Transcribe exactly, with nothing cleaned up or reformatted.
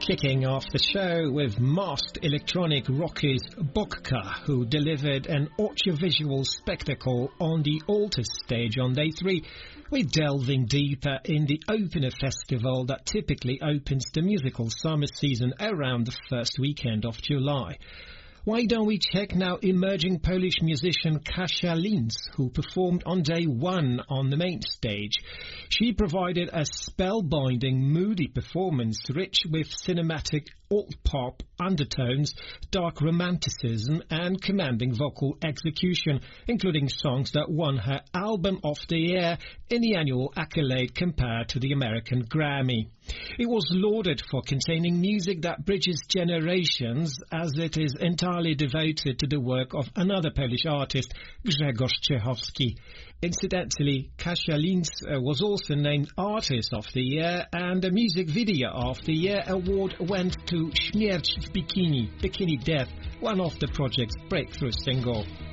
Kicking off the show with masked electronic rockers Bokka, who delivered an audiovisual spectacle on the Altus stage on day three. We're delving deeper in the opener festival that typically opens the musical summer season around the first weekend of July. Why don't we check now emerging Polish musician Kasia Linz, who performed on day one on the main stage. She provided a spellbinding, moody performance rich with cinematic alt-pop undertones, dark romanticism and commanding vocal execution, including songs that won her Album of the Year in the annual accolade compared to the American Grammy. It was lauded for containing music that bridges generations, as it is entirely devoted to the work of another Polish artist, Grzegorz Ciechowski. Incidentally, Kasia Linz uh, was also named Artist of the Year, and the Music Video of the Year award went to Śmierć w Bikini, Bikini Death, one of the project's breakthrough single.